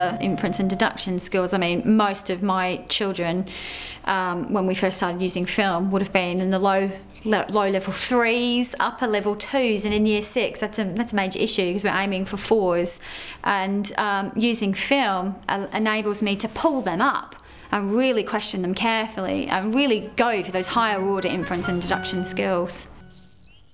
Inference and deduction skills. I mean, most of my children, when we first started using film, would have been in the low level 3s, upper level 2s, and in year 6 that's a major issue because we're aiming for 4s, and using film enables me to pull them up and really question them carefully and really go for those higher order inference and deduction skills.